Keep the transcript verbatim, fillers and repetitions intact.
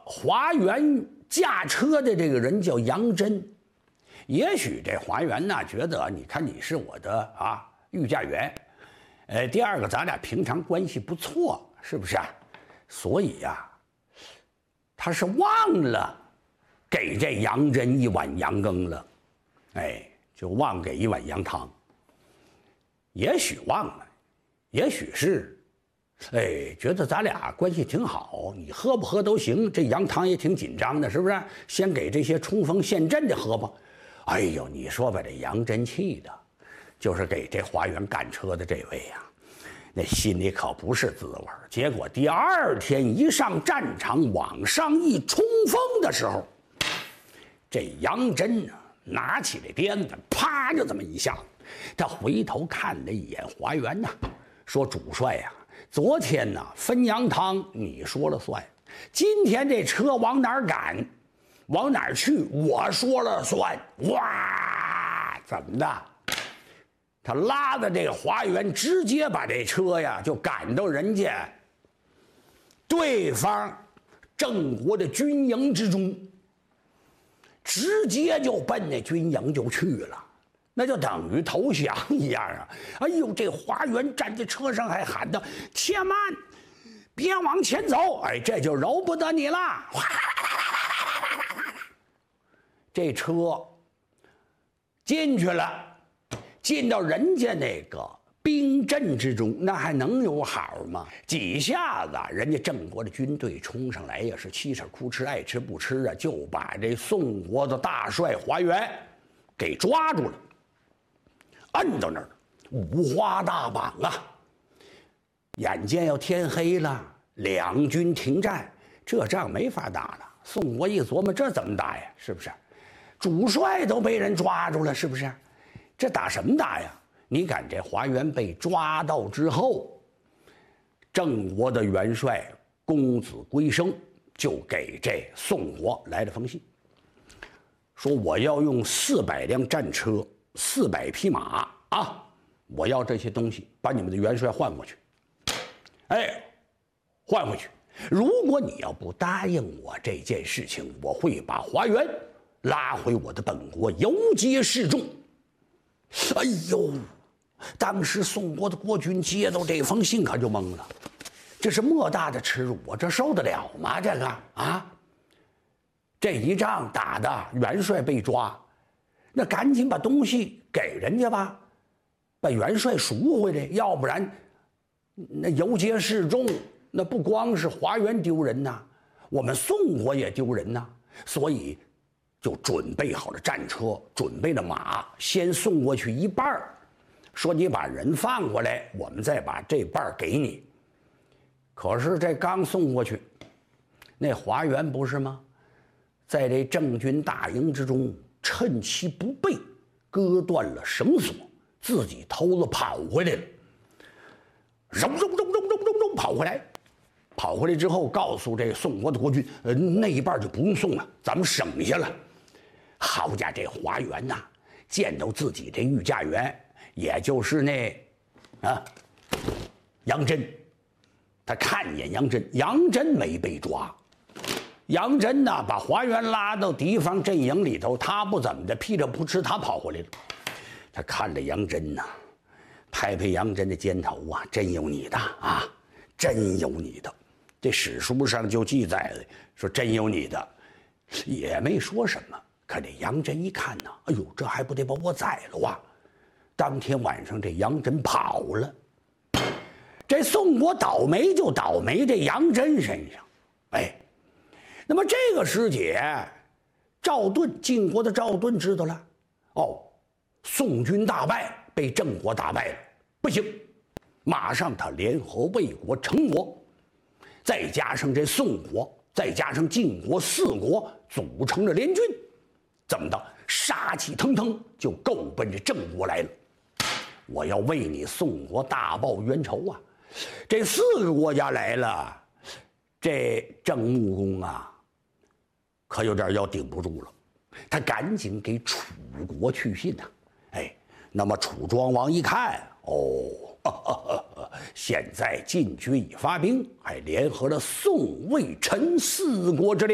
华元驾车的这个人叫杨真。也许这华元呢觉得，你看你是我的啊御驾员，呃，第二个咱俩平常关系不错，是不是啊？所以呀、啊，他是忘了给这杨真一碗羊羹了，哎，就忘给一碗羊汤。也许忘了，也许是，哎，觉得咱俩关系挺好，你喝不喝都行。这羊汤也挺紧张的，是不是？先给这些冲锋陷阵的喝吧。哎呦，你说把这杨真气的，就是给这华元赶车的这位呀、啊，那心里可不是滋味。结果第二天一上战场，往上一冲锋的时候，这杨真啊，拿起这鞭子，啪就这么一下子。他回头看了一眼华元呐、啊，说：“主帅呀、啊，昨天呢分羊汤你说了算，今天这车往哪儿赶？”往哪儿去？我说了算！哇，怎么的？他拉的这个华元，直接把这车呀就赶到人家对方郑国的军营之中，直接就奔那军营就去了，那就等于投降一样啊！哎呦，这华元站在车上还喊道：“且慢，别往前走！哎，这就饶不得你了！”这车进去了，进到人家那个兵阵之中，那还能有好吗？几下子，人家郑国的军队冲上来呀，是七吃哭吃爱吃不吃啊，就把这宋国的大帅华元给抓住了，摁到那儿了，五花大绑啊！眼见要天黑了，两军停战，这仗没法打了。宋国一琢磨，这怎么打呀？是不是？主帅都被人抓住了，是不是？这打什么打呀？你看这华元被抓到之后，郑国的元帅公子归生就给这宋国来了封信，说我要用四百辆战车、四百匹马啊，我要这些东西，把你们的元帅换过去。哎，换回去。如果你要不答应我这件事情，我会把华元拉回我的本国，游街示众。哎呦，当时宋国的国君接到这封信可就懵了，这是莫大的耻辱啊！这受得了吗？这个啊，这一仗打的元帅被抓，那赶紧把东西给人家吧，把元帅赎回来，要不然那游街示众，那不光是华元丢人呐，我们宋国也丢人呐。所以就准备好了战车，准备了马，先送过去一半儿，说你把人放过来，我们再把这半儿给你。可是这刚送过去，那华元不是吗？在这郑军大营之中，趁其不备，割断了绳索，自己偷了跑回来了。揉揉揉揉揉揉揉跑回来，跑回来之后告诉这宋国的国君，呃，那一半就不用送了，咱们省下了。好家伙，这华元呐，见到自己这御驾员，也就是那啊杨真，他看一眼杨真，杨真没被抓。杨真呐，把华元拉到敌方阵营里头，他不怎么的，噼里扑哧，他跑回来了。他看着杨真呐，拍拍杨真的肩头啊，真有你的啊，真有你的。这史书上就记载了，说真有你的，也没说什么。可这杨真一看呢，哎呦，这还不得把我宰了啊！当天晚上，这杨真跑了。这宋国倒霉就倒霉这杨真身上，哎，那么这个时节，赵盾，晋国的赵盾知道了，哦，宋军大败，被郑国打败了，不行，马上他联合魏国、陈国，再加上这宋国，再加上晋国四国，组成了联军。怎么的？杀气腾腾就够奔着郑国来了。我要为你宋国大报冤仇啊！这四个国家来了，这郑穆公啊，可有点要顶不住了。他赶紧给楚国去信呐、啊。哎，那么楚庄王一看，哦，呵呵呵现在晋军已发兵，还联合了宋、魏、陈四国之列。